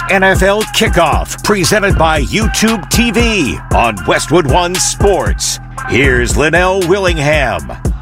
NFL Kickoff, presented by YouTube TV on Westwood One Sports. Here's Linnell Willingham.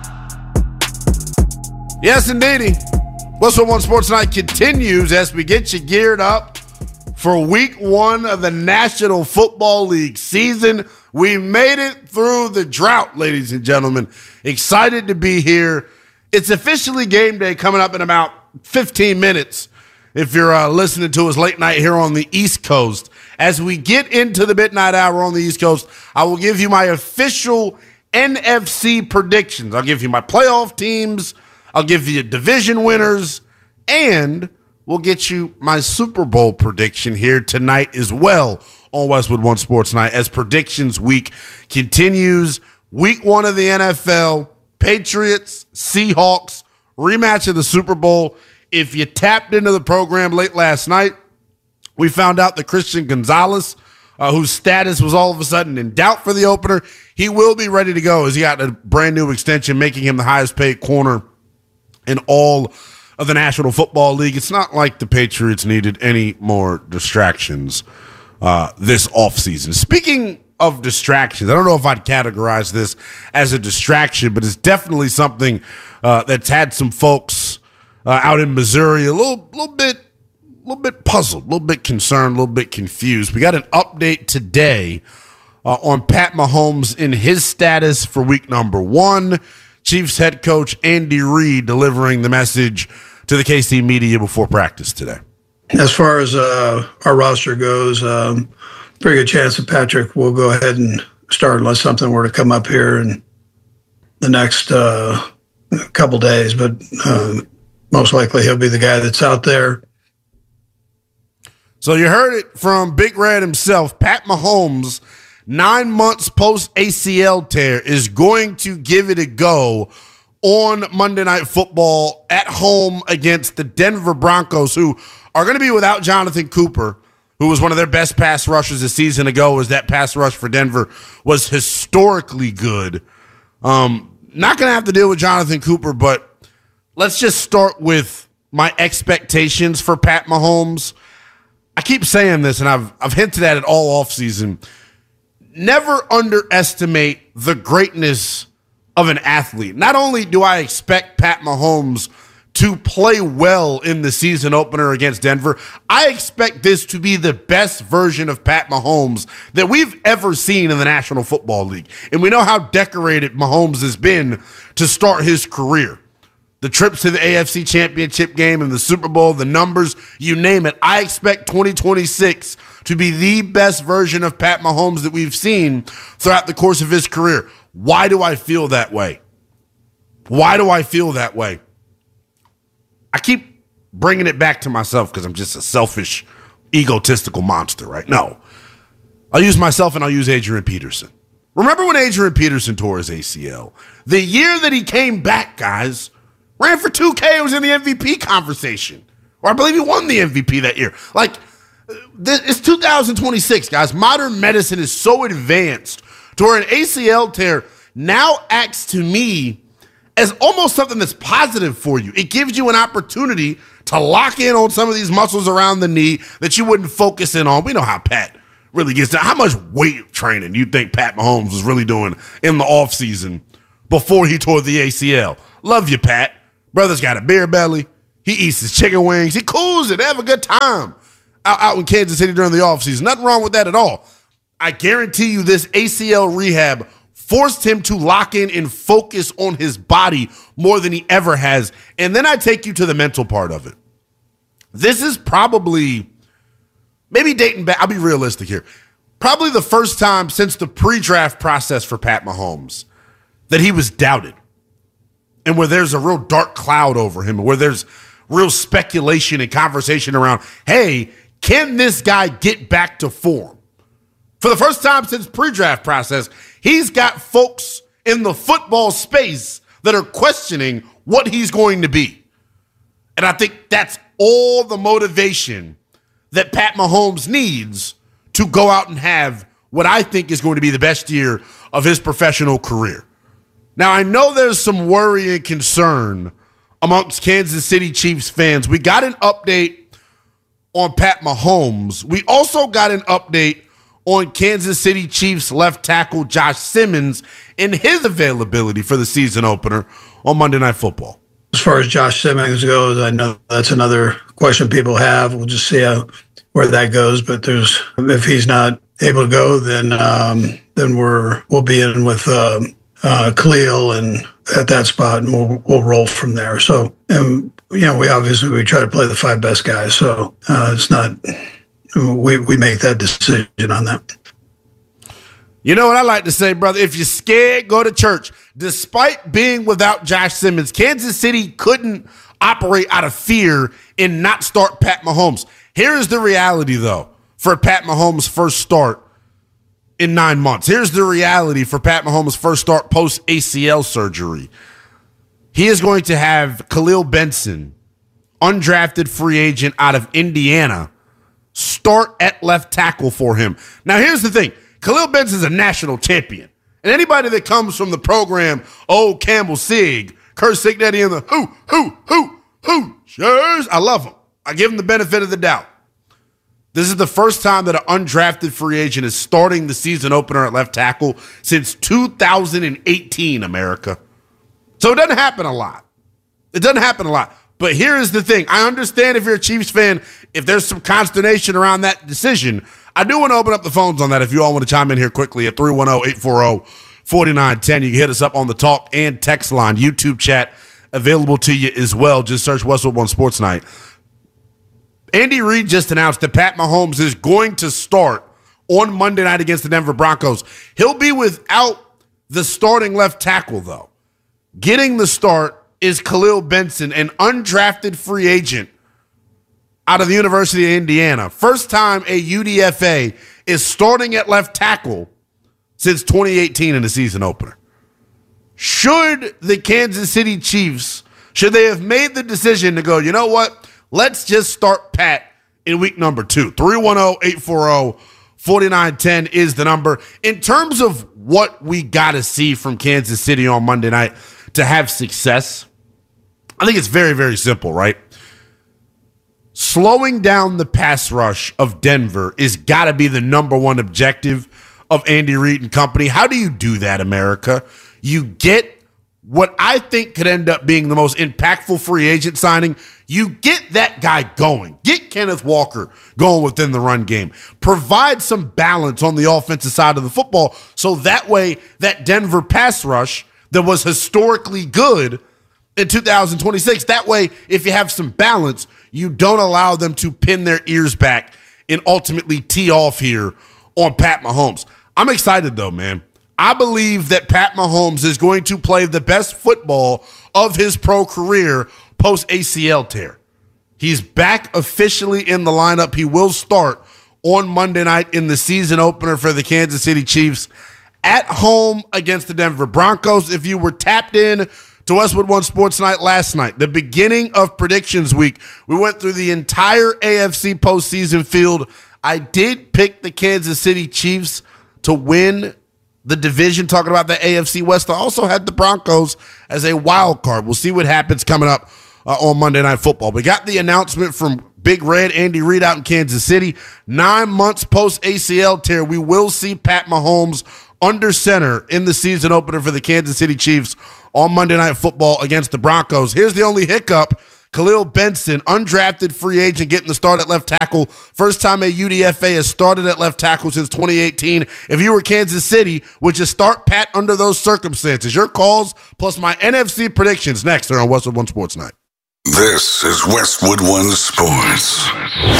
Yes, indeedy. Westwood One Sports Night continues as we get you geared up for week one of the National Football League season. We made it through the drought, ladies and gentlemen. Excited to be here. It's officially game day coming up in about 15 minutes if you're listening to us late night here on the East Coast. As we get into the midnight hour on the East Coast, I will give you my official NFC predictions. I'll give you my playoff teams. I'll give you division winners. And we'll get you my Super Bowl prediction here tonight as well on Westwood One Sports Night as predictions week continues. Week one of the NFL, Patriots, Seahawks, rematch of the Super Bowl. If you tapped into the program late last night, we found out that Christian Gonzalez, whose status was all of a sudden in doubt for the opener, he will be ready to go as he got a brand new extension, making him the highest paid corner in all of the National Football League. It's not like the Patriots needed any more distractions this offseason. Speaking of distractions, I don't know if I'd categorize this as a distraction, but it's definitely something that's had some folks out in Missouri a little bit puzzled, a little bit concerned, a little bit confused. We got an update today on Pat Mahomes in his status for week number one. Chiefs head coach Andy Reid delivering the message to the KC media before practice today. As far as our roster goes, pretty good chance that Patrick will go ahead and start unless something were to come up here in the next couple days. But most likely he'll be the guy that's out there. So you heard it from Big Red himself. Pat Mahomes, 9 months post ACL tear, is going to give it a go on Monday Night Football at home against the Denver Broncos, who are going to be without Jonathan Cooper, who was one of their best pass rushers a season ago, as that pass rush for Denver was historically good. Not going to have to deal with Jonathan Cooper, but let's just start with my expectations for Pat Mahomes. I keep saying this, and I've hinted at it all offseason. Never underestimate the greatness of an athlete. Not only do I expect Pat Mahomes to play well in the season opener against Denver, I expect this to be the best version of Pat Mahomes that we've ever seen in the National Football League. And we know how decorated Mahomes has been to start his career. The trips to the AFC Championship game and the Super Bowl, the numbers, you name it. I expect 2026 to be the best version of Pat Mahomes that we've seen throughout the course of his career. Why do I feel that way? Why do I feel that way? I keep bringing it back to myself because I'm just a selfish, egotistical monster, right? No. I'll use myself and I'll use Adrian Peterson. Remember when Adrian Peterson tore his ACL? The year that he came back, guys, ran for 2K, was in the MVP conversation. Or I believe he won the MVP that year. Like, it's 2026, guys. Modern medicine is so advanced to where an ACL tear now acts to me as almost something that's positive for you. It gives you an opportunity to lock in on some of these muscles around the knee that you wouldn't focus in on. We know how Pat really gets down. How much weight training do you think Pat Mahomes was really doing in the offseason before he tore the ACL? Love you, Pat. Brother's got a beer belly. He eats his chicken wings. He cools it. They have a good time out in Kansas City during the offseason. Nothing wrong with that at all. I guarantee you this ACL rehab forced him to lock in and focus on his body more than he ever has. And then I take you to the mental part of it. This is probably, maybe dating back, I'll be realistic here, probably the first time since the pre-draft process for Pat Mahomes that he was doubted. And where there's a real dark cloud over him, where there's real speculation and conversation around, hey, can this guy get back to form? For the first time since pre-draft process, he's got folks in the football space that are questioning what he's going to be. And I think that's all the motivation that Pat Mahomes needs to go out and have what I think is going to be the best year of his professional career. Now, I know there's some worry and concern amongst Kansas City Chiefs fans. We got an update on Pat Mahomes, we also got an update on Kansas City Chiefs left tackle Josh Simmons and his availability for the season opener on Monday Night Football. As far as Josh Simmons goes, I know that's another question people have. We'll just see where that goes. But if he's not able to go, then we'll be in with Khalil and at that spot, and we'll roll from there. So, we obviously try to play the 5 best guys. So it's not we make that decision on that. You know what I like to say, brother? If you're scared, go to church. Despite being without Josh Simmons, Kansas City couldn't operate out of fear and not start Pat Mahomes. Here's the reality, though, for Pat Mahomes' first start in 9 months. Here's the reality for Pat Mahomes' first start post-ACL surgery. He is going to have Khalil Benson, undrafted free agent out of Indiana, start at left tackle for him. Now, here's the thing. Khalil Benson is a national champion. And anybody that comes from the program, Campbell Sig, Kurt Signetti, and the Hoosiers, I love him. I give him the benefit of the doubt. This is the first time that an undrafted free agent is starting the season opener at left tackle since 2018, America. So it doesn't happen a lot. But here is the thing. I understand if you're a Chiefs fan, if there's some consternation around that decision. I do want to open up the phones on that if you all want to chime in here quickly at 310-840-4910. You can hit us up on the talk and text line. YouTube chat available to you as well. Just search Westwood One Sports Night. Andy Reid just announced that Pat Mahomes is going to start on Monday night against the Denver Broncos. He'll be without the starting left tackle, though. Getting the start is Khalil Benson, an undrafted free agent out of the University of Indiana. First time a UDFA is starting at left tackle since 2018 in the season opener. Should the Kansas City Chiefs, should they have made the decision to go, you know what, let's just start Pat in week number 2. 310-840-4910 is the number. In terms of what we got to see from Kansas City on Monday night to have success, I think it's very, very simple, right? Slowing down the pass rush of Denver is got to be the number one objective of Andy Reid and company. How do you do that, America? You get what I think could end up being the most impactful free agent signing. You get that guy going. Get Kenneth Walker going within the run game. Provide some balance on the offensive side of the football so that way that Denver pass rush that was historically good in 2026, that way, if you have some balance, you don't allow them to pin their ears back and ultimately tee off here on Pat Mahomes. I'm excited, though, man. I believe that Pat Mahomes is going to play the best football of his pro career post-ACL tear. He's back officially in the lineup. He will start on Monday night in the season opener for the Kansas City Chiefs at home against the Denver Broncos. If you were tapped in to Westwood One Sports Night last night, the beginning of predictions week, we went through the entire AFC postseason field. I did pick the Kansas City Chiefs to win the division, talking about the AFC West. I also had the Broncos as a wild card. We'll see what happens coming up on Monday Night Football. We got the announcement from Big Red, Andy Reid out in Kansas City. 9 months post-ACL tear, we will see Pat Mahomes under center in the season opener for the Kansas City Chiefs on Monday Night Football against the Broncos. Here's the only hiccup. Khalil Benson, undrafted free agent, getting the start at left tackle. First time a UDFA has started at left tackle since 2018. If you were Kansas City, would you start Pat under those circumstances? Your calls plus my NFC predictions next here on Westwood One Sports Night. This is Westwood One Sports.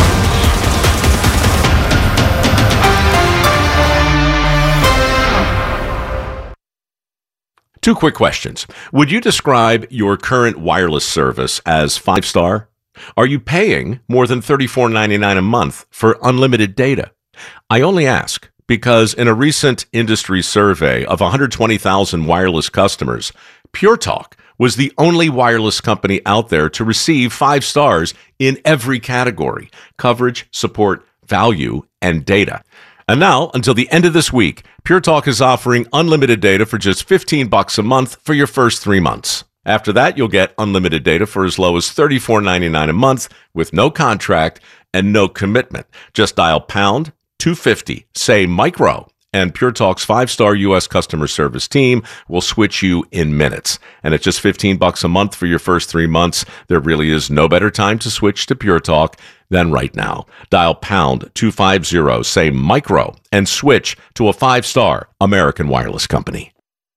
2 quick questions. Would you describe your current wireless service as 5-star? Are you paying more than $34.99 a month for unlimited data? I only ask because in a recent industry survey of 120,000 wireless customers, Pure Talk was the only wireless company out there to receive 5 stars in every category: coverage, support, value, and data. And now, until the end of this week, Pure Talk is offering unlimited data for just $15 a month for your first 3 months. After that, you'll get unlimited data for as low as $34.99 a month with no contract and no commitment. Just dial pound 250, say micro, and Pure Talk's 5-star U.S. customer service team will switch you in minutes. And at just $15 a month for your first 3 months, there really is no better time to switch to Pure Talk than right now. Dial pound 250, say micro, and switch to a 5-star American Wireless company.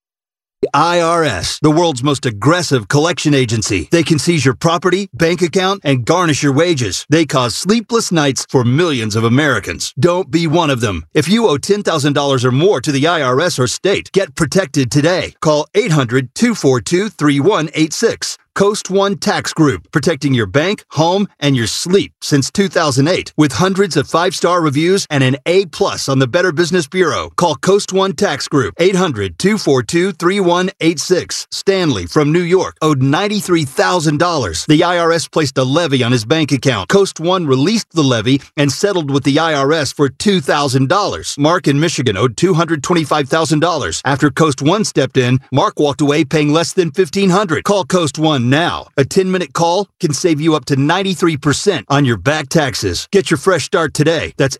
IRS, the world's most aggressive collection agency. They can seize your property, bank account, and garnish your wages. They cause sleepless nights for millions of Americans. Don't be one of them. If you owe $10,000 or more to the IRS or state, get protected today. Call 800-242-3186. Coast One Tax Group, protecting your bank, home, and your sleep since 2008. With hundreds of 5-star reviews and an A+ on the Better Business Bureau. Call Coast One Tax Group, 800-242-3186. Stanley from New York owed $93,000. The IRS placed a levy on his bank account. Coast One released the levy and settled with the IRS for $2,000. Mark in Michigan owed $225,000. After Coast One stepped in, Mark walked away paying less than $1,500. Call Coast One now. A 10-minute call can save you up to 93% on your back taxes. Get your fresh start today. That's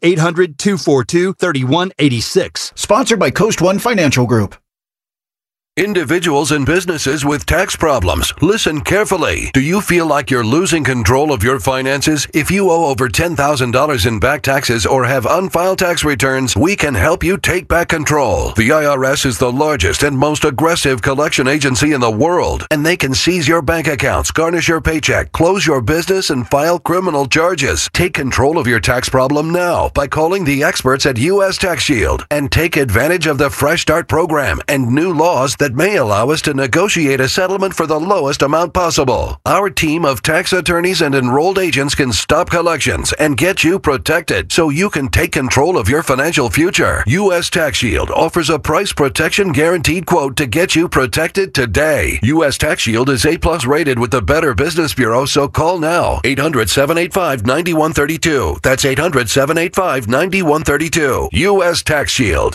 800-242-3186. Sponsored by Coast One Financial Group. Individuals and businesses with tax problems, listen carefully. Do you feel like you're losing control of your finances? If you owe over $10,000 in back taxes or have unfiled tax returns, we can help you take back control. The IRS is the largest and most aggressive collection agency in the world, and they can seize your bank accounts, garnish your paycheck, close your business, and file criminal charges. Take control of your tax problem now by calling the experts at U.S. Tax Shield and take advantage of the Fresh Start program and new laws that may allow us to negotiate a settlement for the lowest amount possible. Our team of tax attorneys and enrolled agents can stop collections and get you protected so you can take control of your financial future. U.S. Tax Shield offers a price protection guaranteed quote to get you protected today. U.S. Tax Shield is A+ rated with the Better Business Bureau, so call now. 800-785-9132. That's 800-785-9132. U.S. Tax Shield.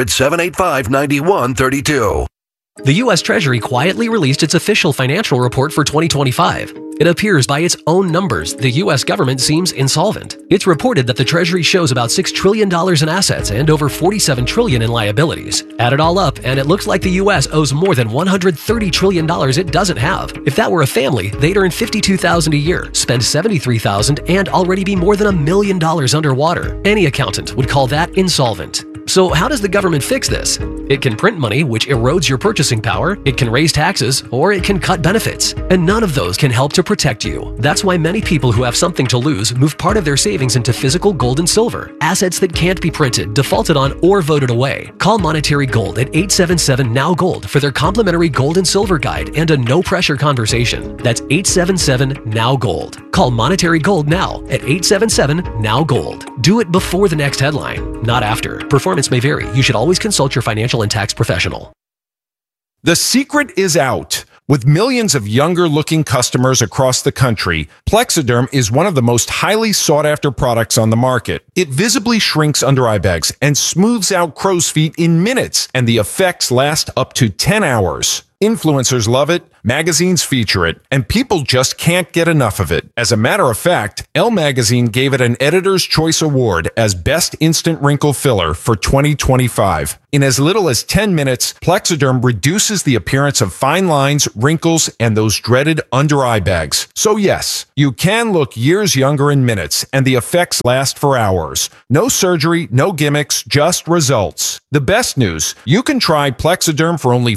800-785-9132. The U.S. Treasury quietly released its official financial report for 2025. It appears by its own numbers, the U.S. government seems insolvent. It's reported that the Treasury shows about $6 trillion in assets and over $47 trillion in liabilities. Add it all up, and it looks like the U.S. owes more than $130 trillion it doesn't have. If that were a family, they'd earn $52,000 a year, spend $73,000, and already be more than $1 million underwater. Any accountant would call that insolvent. So how does the government fix this? It can print money, which erodes your purchasing power, it can raise taxes, or it can cut benefits. And none of those can help to protect you. That's why many people who have something to lose move part of their savings into physical gold and silver, assets that can't be printed, defaulted on, or voted away. Call Monetary Gold at 877-NOW-GOLD for their complimentary gold and silver guide and a no-pressure conversation. That's 877-NOW-GOLD. Call Monetary Gold now at 877-NOW-GOLD. Do it before the next headline, not after. Performance may vary. You should always consult your financial and tax professional. The secret is out. With millions of younger-looking customers across the country, Plexiderm is one of the most highly sought-after products on the market. It visibly shrinks under-eye bags and smooths out crow's feet in minutes, and the effects last up to 10 hours. Influencers love it, magazines feature it, and people just can't get enough of it. As a matter of fact, Elle Magazine gave it an Editor's Choice Award as Best Instant Wrinkle Filler for 2025. In as little as 10 minutes, Plexiderm reduces the appearance of fine lines, wrinkles, and those dreaded under-eye bags. So yes, you can look years younger in minutes, and the effects last for hours. No surgery, no gimmicks, just results. The best news, you can try Plexiderm for only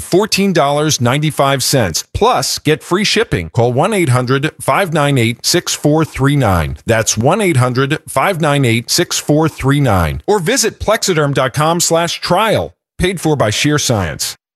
$14.95. Plus, get free shipping. Call 1-800-598-6439. That's 1-800-598-6439. Or visit Plexiderm.com/trial. Paid for by Sheer Science.